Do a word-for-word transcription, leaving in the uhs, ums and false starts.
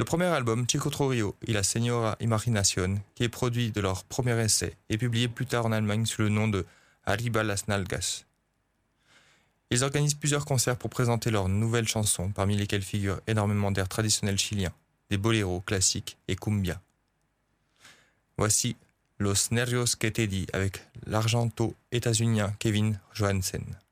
Le premier album, Chico Trujillo y la Señora Imaginación, qui est produit de leur premier essai, est publié plus tard en Allemagne sous le nom de Arriba las Nalgas. Ils organisent plusieurs concerts pour présenter leurs nouvelles chansons, parmi lesquelles figurent énormément d'airs traditionnels chiliens, des boléros classiques et cumbia. Voici Los Nervios que te di avec l'argento états-unien Kevin Johansen.